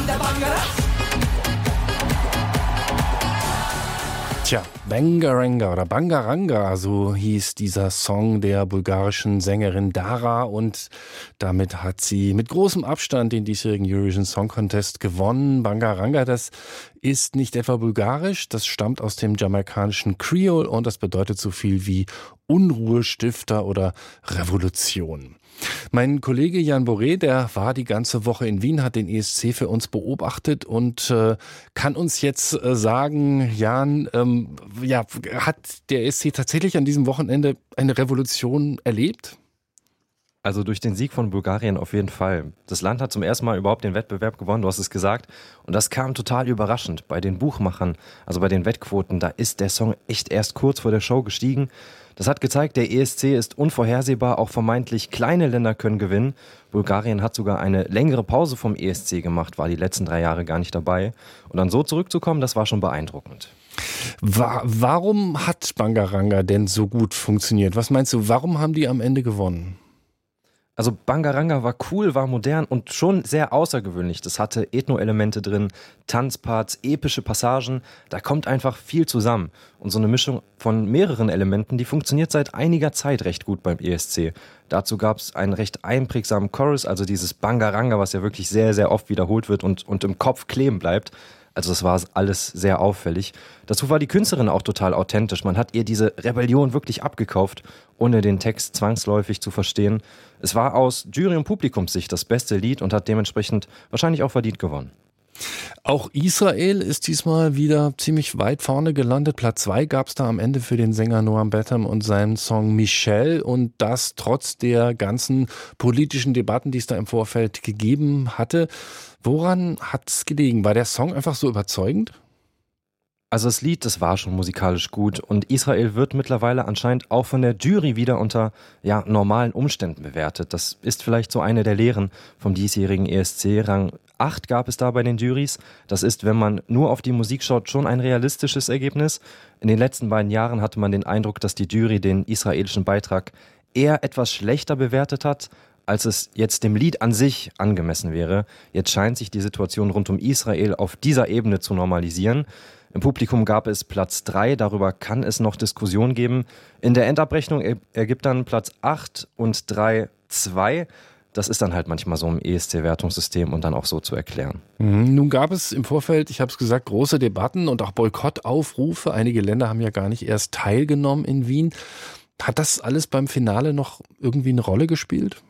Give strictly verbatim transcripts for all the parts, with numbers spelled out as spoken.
Tja, Bangaranga oder Bangaranga, so hieß dieser Song der bulgarischen Sängerin Dara, und damit hat sie mit großem Abstand den diesjährigen Eurovision Song Contest gewonnen. Bangaranga, das ist nicht etwa bulgarisch, das stammt aus dem jamaikanischen Creole und das bedeutet so viel wie Unruhestifter oder Revolution. Mein Kollege Jan Boré, der war die ganze Woche in Wien, hat den E S C für uns beobachtet und äh, kann uns jetzt äh, sagen, Jan, ähm, ja, hat der E S C tatsächlich an diesem Wochenende eine Revolution erlebt? Also durch den Sieg von Bulgarien auf jeden Fall. Das Land hat zum ersten Mal überhaupt den Wettbewerb gewonnen, du hast es gesagt. Und das kam total überraschend. Bei den Buchmachern, also bei den Wettquoten, da ist der Song echt erst kurz vor der Show gestiegen. Das hat gezeigt, der E S C ist unvorhersehbar, auch vermeintlich kleine Länder können gewinnen. Bulgarien hat sogar eine längere Pause vom E S C gemacht, war die letzten drei Jahre gar nicht dabei. Und dann so zurückzukommen, das war schon beeindruckend. Wa- warum hat Bangaranga denn so gut funktioniert? Was meinst du, warum haben die am Ende gewonnen? Also Bangaranga war cool, war modern und schon sehr außergewöhnlich. Das hatte Ethno-Elemente drin, Tanzparts, epische Passagen. Da kommt einfach viel zusammen. Und so eine Mischung von mehreren Elementen, die funktioniert seit einiger Zeit recht gut beim E S C. Dazu gab es einen recht einprägsamen Chorus, also dieses Bangaranga, was ja wirklich sehr, sehr oft wiederholt wird und, und im Kopf kleben bleibt. Also das war alles sehr auffällig. Dazu war die Künstlerin auch total authentisch. Man hat ihr diese Rebellion wirklich abgekauft, ohne den Text zwangsläufig zu verstehen. Es war aus Jury- und Publikumssicht das beste Lied und hat dementsprechend wahrscheinlich auch verdient gewonnen. Auch Israel ist diesmal wieder ziemlich weit vorne gelandet. Platz zwei gab es da am Ende für den Sänger Noam Betham und seinen Song Michelle. Und das trotz der ganzen politischen Debatten, die es da im Vorfeld gegeben hatte. Woran hat es gelegen? War der Song einfach so überzeugend? Also das Lied, das war schon musikalisch gut und Israel wird mittlerweile anscheinend auch von der Jury wieder unter ja, normalen Umständen bewertet. Das ist vielleicht so eine der Lehren vom diesjährigen E S C. Rang acht gab es da bei den Juries. Das ist, wenn man nur auf die Musik schaut, schon ein realistisches Ergebnis. In den letzten beiden Jahren hatte man den Eindruck, dass die Jury den israelischen Beitrag eher etwas schlechter bewertet hat, als es jetzt dem Lied an sich angemessen wäre. Jetzt scheint sich die Situation rund um Israel auf dieser Ebene zu normalisieren. Im Publikum gab es Platz drei, darüber kann es noch Diskussion geben. In der Endabrechnung ergibt dann Platz acht und drei zwei. Das ist dann halt manchmal so im E S C-Wertungssystem und dann auch so zu erklären. Mhm. Nun gab es im Vorfeld, ich habe es gesagt, große Debatten und auch Boykottaufrufe. Einige Länder haben ja gar nicht erst teilgenommen in Wien. Hat das alles beim Finale noch irgendwie eine Rolle gespielt?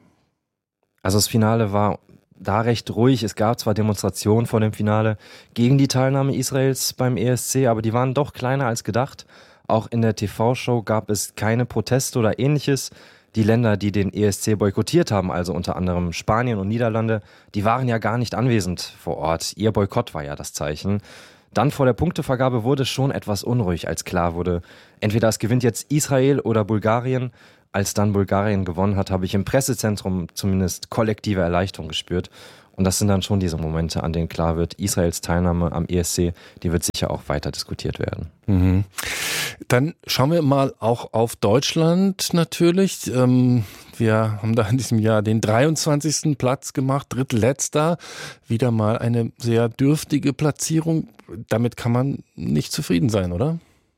Also das Finale war da recht ruhig. Es gab zwar Demonstrationen vor dem Finale gegen die Teilnahme Israels beim E S C, aber die waren doch kleiner als gedacht. Auch in der T V-Show gab es keine Proteste oder ähnliches. Die Länder, die den E S C boykottiert haben, also unter anderem Spanien und Niederlande, die waren ja gar nicht anwesend vor Ort. Ihr Boykott war ja das Zeichen. Dann vor der Punktevergabe wurde es schon etwas unruhig, als klar wurde, entweder es gewinnt jetzt Israel oder Bulgarien. Als dann Bulgarien gewonnen hat, habe ich im Pressezentrum zumindest kollektive Erleichterung gespürt. Und das sind dann schon diese Momente, an denen klar wird, Israels Teilnahme am E S C, die wird sicher auch weiter diskutiert werden. Mhm. Dann schauen wir mal auch auf Deutschland natürlich. Ähm, wir haben da in diesem Jahr den dreiundzwanzigsten Platz gemacht, drittletzter. Wieder mal eine sehr dürftige Platzierung. Damit kann man nicht zufrieden sein, oder?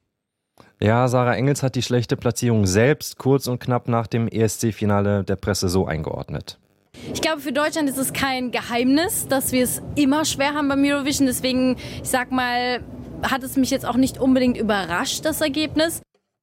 Ja, Sarah Engels hat die schlechte Platzierung selbst kurz und knapp nach dem E S C-Finale der Presse so eingeordnet. Ich glaube, für Deutschland ist es kein Geheimnis, dass wir es immer schwer haben beim Eurovision. Deswegen, ich sag mal, hat es mich jetzt auch nicht unbedingt überrascht, das Ergebnis.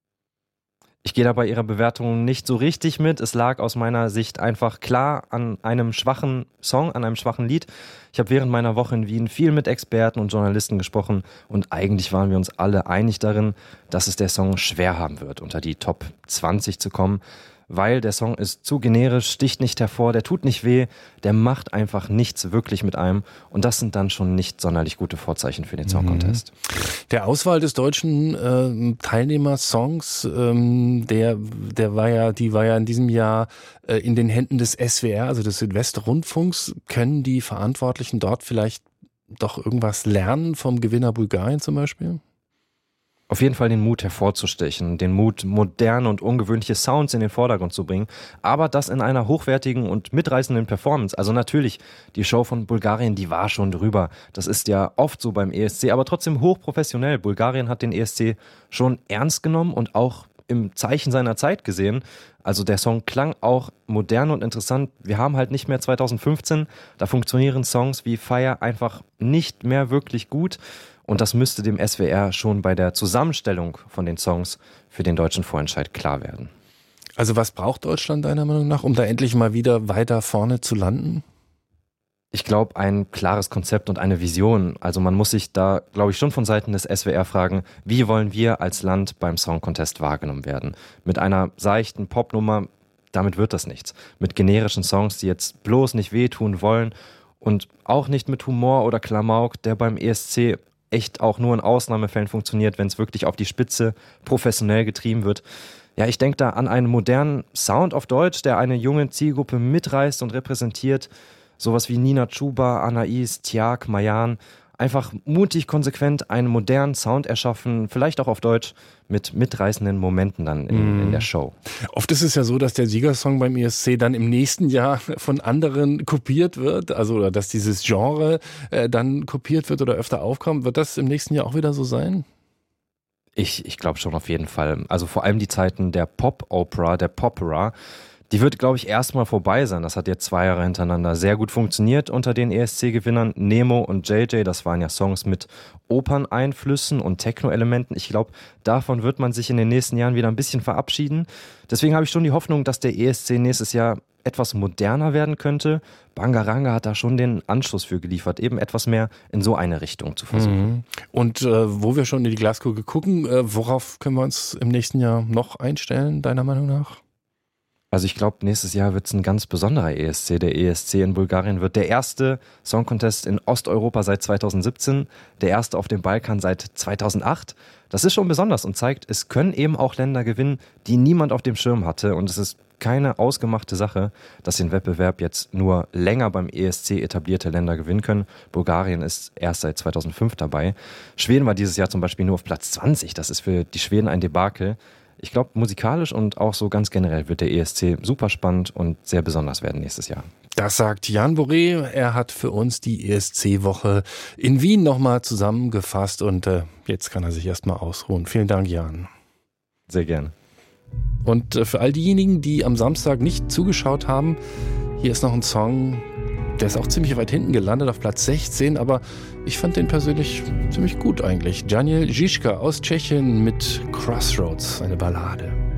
Ich gehe da bei ihrer Bewertung nicht so richtig mit. Es lag aus meiner Sicht einfach klar an einem schwachen Song, an einem schwachen Lied. Ich habe während meiner Woche in Wien viel mit Experten und Journalisten gesprochen und eigentlich waren wir uns alle einig darin, dass es der Song schwer haben wird, unter die Top zwanzig zu kommen. Weil der Song ist zu generisch, sticht nicht hervor, der tut nicht weh, der macht einfach nichts wirklich mit einem und das sind dann schon nicht sonderlich gute Vorzeichen für den Song Contest. Der Auswahl des deutschen äh, Teilnehmersongs, ähm, der, der war ja, die war ja in diesem Jahr äh, in den Händen des S W R, also des Südwestrundfunks. Können die Verantwortlichen dort vielleicht doch irgendwas lernen vom Gewinner Bulgarien zum Beispiel? auf jeden Fall den Mut hervorzustechen, den Mut, moderne und ungewöhnliche Sounds in den Vordergrund zu bringen, aber das in einer hochwertigen und mitreißenden Performance. Also natürlich, die Show von Bulgarien, die war schon drüber. Das ist ja oft so beim E S C, aber trotzdem hochprofessionell. Bulgarien hat den E S C schon ernst genommen und auch im Zeichen seiner Zeit gesehen. Also der Song klang auch modern und interessant. Wir haben halt nicht mehr zweitausendfünfzehn, da funktionieren Songs wie Fire einfach nicht mehr wirklich gut. Und das müsste dem S W R schon bei der Zusammenstellung von den Songs für den deutschen Vorentscheid klar werden. Also was braucht Deutschland deiner Meinung nach, um da endlich mal wieder weiter vorne zu landen? Ich glaube, ein klares Konzept und eine Vision. Also man muss sich da, glaube ich, schon von Seiten des S W R fragen, wie wollen wir als Land beim Song Contest wahrgenommen werden? Mit einer seichten Popnummer, damit wird das nichts. Mit generischen Songs, die jetzt bloß nicht wehtun wollen und auch nicht mit Humor oder Klamauk, der beim E S C echt auch nur in Ausnahmefällen funktioniert, wenn es wirklich auf die Spitze professionell getrieben wird. Ja, ich denke da an einen modernen Sound auf Deutsch, der eine junge Zielgruppe mitreißt und repräsentiert. Sowas wie Nina Chuba, Anais, Tiag, Mayan. Einfach mutig, konsequent einen modernen Sound erschaffen, vielleicht auch auf Deutsch, mit mitreißenden Momenten dann in, mm. in der Show. Oft ist es ja so, dass der Siegersong beim E S C dann im nächsten Jahr von anderen kopiert wird, also oder dass dieses Genre äh, dann kopiert wird oder öfter aufkommt. Wird das im nächsten Jahr auch wieder so sein? Ich, ich glaube schon auf jeden Fall. Also vor allem die Zeiten der Pop-Opera, der Popera, die wird, glaube ich, erstmal vorbei sein. Das hat jetzt zwei Jahre hintereinander sehr gut funktioniert unter den E S C-Gewinnern. Nemo und J J, das waren ja Songs mit Operneinflüssen und Techno-Elementen. Ich glaube, davon wird man sich in den nächsten Jahren wieder ein bisschen verabschieden. Deswegen habe ich schon die Hoffnung, dass der E S C nächstes Jahr etwas moderner werden könnte. Bangaranga hat da schon den Anschluss für geliefert, eben etwas mehr in so eine Richtung zu versuchen. Mhm. Und äh, wo wir schon in die Glaskugel gucken, äh, worauf können wir uns im nächsten Jahr noch einstellen, deiner Meinung nach? Also ich glaube, nächstes Jahr wird es ein ganz besonderer E S C. Der E S C in Bulgarien wird der erste Song Contest in Osteuropa seit zweitausendsiebzehn, der erste auf dem Balkan seit zweitausendacht. Das ist schon besonders und zeigt, es können eben auch Länder gewinnen, die niemand auf dem Schirm hatte. Und es ist keine ausgemachte Sache, dass den Wettbewerb jetzt nur länger beim E S C etablierte Länder gewinnen können. Bulgarien ist erst seit zweitausendfünf dabei. Schweden war dieses Jahr zum Beispiel nur auf Platz zwanzig. Das ist für die Schweden ein Debakel. Ich glaube, musikalisch und auch so ganz generell wird der E S C super spannend und sehr besonders werden nächstes Jahr. Das sagt Jan Boré. Er hat für uns die E S C-Woche in Wien nochmal zusammengefasst und äh, jetzt kann er sich erstmal ausruhen. Vielen Dank, Jan. Sehr gerne. Und äh, für all diejenigen, die am Samstag nicht zugeschaut haben, hier ist noch ein Song, der ist auch ziemlich weit hinten gelandet, auf Platz sechzehn, aber ich fand den persönlich ziemlich gut eigentlich. Daniel Žižka aus Tschechien mit Crossroads, eine Ballade.